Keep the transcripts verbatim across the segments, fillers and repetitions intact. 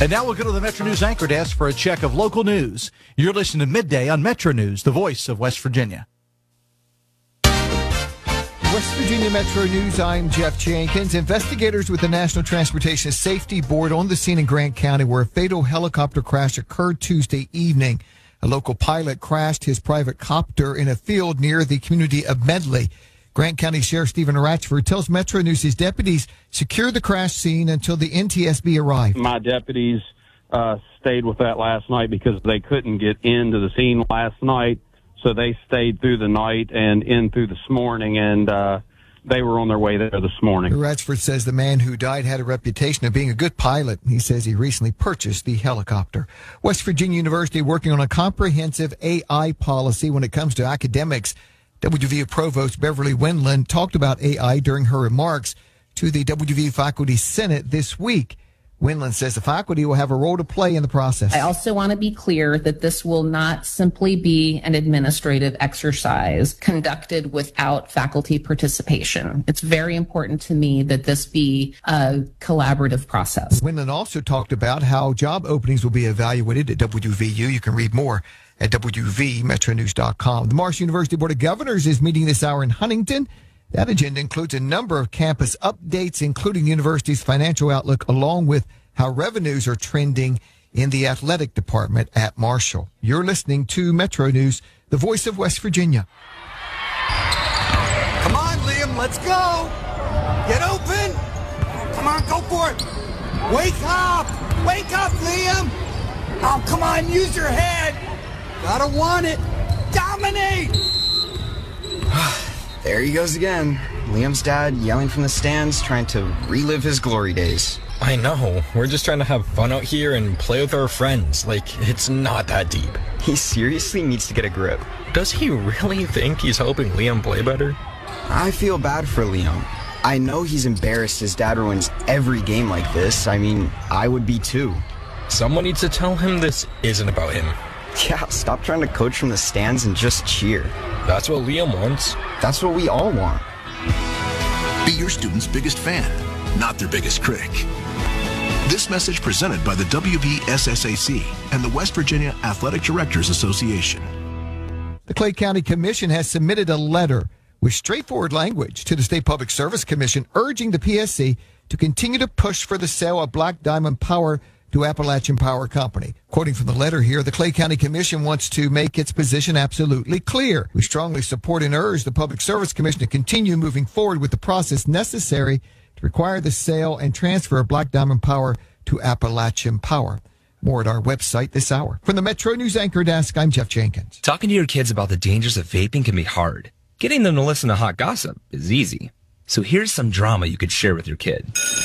And now we'll go to the Metro News anchor desk for a check of local news. You're listening to Midday on Metro News, the voice of West Virginia. West Virginia Metro News, I'm Jeff Jenkins. Investigators with the National Transportation Safety Board on the scene in Grant County where a fatal helicopter crash occurred Tuesday evening. A local pilot crashed his private copter in a field near the community of Medley. Grant County Sheriff Stephen Ratchford tells Metro News his deputies secured the crash scene until the N T S B arrived. My deputies uh, stayed with that last night because they couldn't get into the scene last night, so they stayed through the night and in through this morning, and uh, they were on their way there this morning. Ratchford says the man who died had a reputation of being a good pilot. He says he recently purchased the helicopter. West Virginia University working on a comprehensive A I policy when it comes to academics. W V U Provost Beverly Wendland talked about A I during her remarks to the W V U Faculty Senate this week. Wendland says the faculty will have a role to play in the process. I also want to be clear that this will not simply be an administrative exercise conducted without faculty participation. It's very important to me that this be a collaborative process. Wendland also talked about how job openings will be evaluated at W V U. You can read more at W V metro news dot com. The Marshall University Board of Governors is meeting this hour in Huntington. That agenda includes a number of campus updates, including the university's financial outlook, along with how revenues are trending in the athletic department at Marshall. You're listening to Metro News, the voice of West Virginia. Come on, Liam, let's go. Get open. Come on, go for it. Wake up. Wake up, Liam. Oh, come on, use your head. Gotta want it. Dominate. There he goes again. Liam's dad yelling from the stands, trying to relive his glory days. I know. We're just trying to have fun out here and play with our friends. Like, it's not that deep. He seriously needs to get a grip. Does he really think he's helping Liam play better? I feel bad for Liam. I know he's embarrassed his dad ruins every game like this. I mean, I would be too. Someone needs to tell him this isn't about him. Yeah, stop trying to coach from the stands and just cheer. That's what Liam wants. That's what we all want. Be your student's biggest fan, not their biggest critic. This message presented by the W V S S A C and the West Virginia Athletic Directors Association. The Clay County Commission has submitted a letter with straightforward language to the State Public Service Commission urging the P S C to continue to push for the sale of Black Diamond Power to Appalachian Power Company. Quoting from the letter here, the Clay County Commission wants to make its position absolutely clear. We strongly support and urge the Public Service Commission to continue moving forward with the process necessary to require the sale and transfer of Black Diamond Power to Appalachian Power. More at our website this hour. From the Metro News Anchor Desk, I'm Jeff Jenkins. Talking to your kids about the dangers of vaping can be hard. Getting them to listen to hot gossip is easy. So here's some drama you could share with your kid.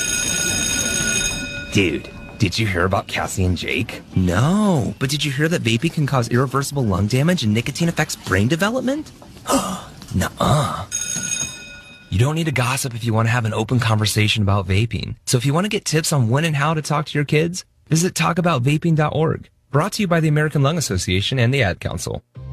Dude, did you hear about Cassie and Jake? No, but did you hear that vaping can cause irreversible lung damage and nicotine affects brain development? Nuh-uh. You don't need to gossip if you want to have an open conversation about vaping. So if you want to get tips on when and how to talk to your kids, visit talk about vaping dot org. Brought to you by the American Lung Association and the Ad Council.